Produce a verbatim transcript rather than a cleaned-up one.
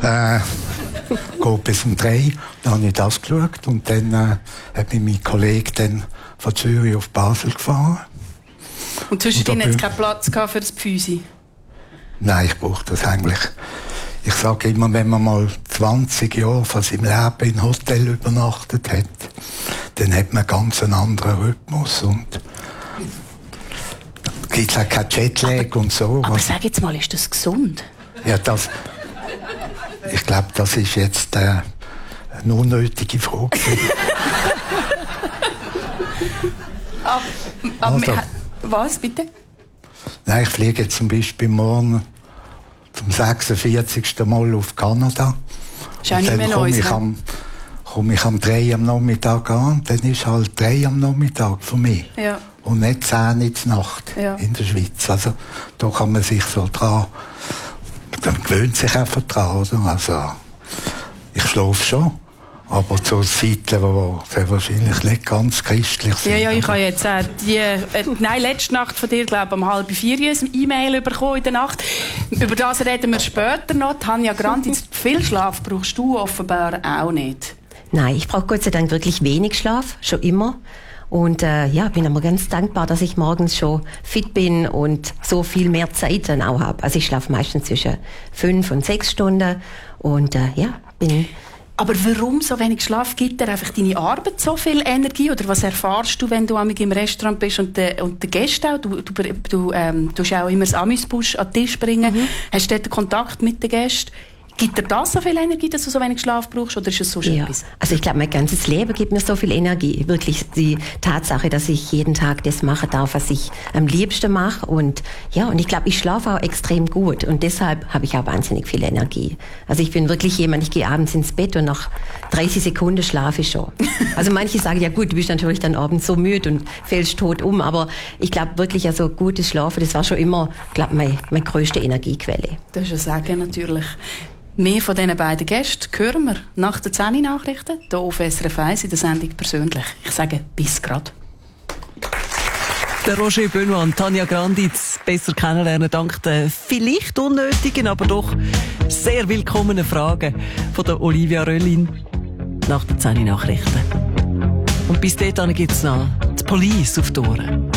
äh, geht bis um drei. Dann habe ich das geschaut und dann äh, hat mich mein Kollege dann von Zürich auf Basel gefahren. Und zwischendrin hat es keinen Platz gehabt für das Pfüsi? Nein, ich brauche das eigentlich. Ich sage immer, wenn man mal zwanzig Jahre von seinem Leben in einem Hotel übernachtet hat, dann hat man ganz einen anderen Rhythmus und gibt es auch kein Jetlag aber, und so. Aber sag jetzt mal, ist das gesund? Ja, das, ich glaube, das ist jetzt äh, eine unnötige Frage. ab, ab, also, was, bitte? Nein, ich fliege jetzt zum Beispiel morgen zum sechsundvierzigsten Mal auf Kanada. Ist auch nicht mehr komme Neues, ich, am, komme ich am drei am Nachmittag an, dann ist halt drei am Nachmittag für mich. Ja. Und nicht zehn in der Nacht ja. in der Schweiz. Also da kann man sich so dran, man gewöhnt sich einfach dran, oder? Also ich schlafe schon. Aber zu Zeiten, die wahrscheinlich nicht ganz christlich sind. Ja, ja, ich habe jetzt äh, die, äh, nein, letzte Nacht von dir, glaube ich, um halb vier ein E-Mail bekommen in der Nacht. Über das reden wir später noch. Tanja Grandi, viel Schlaf brauchst du offenbar auch nicht. Nein, ich brauche Gott sei Dank wirklich wenig Schlaf, schon immer. Und äh, ja, bin aber ganz dankbar, dass ich morgens schon fit bin und so viel mehr Zeit dann auch habe. Also ich schlafe meistens zwischen fünf und sechs Stunden und äh, ja, bin... Aber warum so wenig Schlaf? Gibt dir einfach deine Arbeit so viel Energie? Oder was erfahrst du, wenn du im Restaurant bist und den und de Gäste auch? Du, du, du ähm, tust auch immer das Amüsbusch an den Tisch bringen. Mhm. Hast du dort Kontakt mit den Gästen? Gibt dir das so viel Energie, dass du so wenig Schlaf brauchst? Oder ist es so ja. etwas? Also ich glaube, mein ganzes Leben gibt mir so viel Energie. Wirklich die Tatsache, dass ich jeden Tag das machen darf, was ich am liebsten mache. Und ja, und ich glaube, ich schlafe auch extrem gut. Und deshalb habe ich auch wahnsinnig viel Energie. Also ich bin wirklich jemand, ich gehe abends ins Bett und nach dreißig Sekunden schlafe ich schon. Also manche sagen, ja gut, du bist natürlich dann abends so müde und fällst tot um. Aber ich glaube wirklich, also gutes Schlafen, das war schon immer, glaube meine, meine grösste Energiequelle. Das ist ja sagen natürlich. Mehr von diesen beiden Gästen hören wir nach den zehn Nachrichten hier auf S R F eins in der Sendung «Persönlich». Ich sage bis grad. Der Roger Benoit und Tanja Grandi besser kennenlernen dank der vielleicht unnötigen, aber doch sehr willkommenen Fragen von der Olivia Röllin nach den zehn Nachrichten. Und bis dahin gibt es noch die Police auf die Ohren.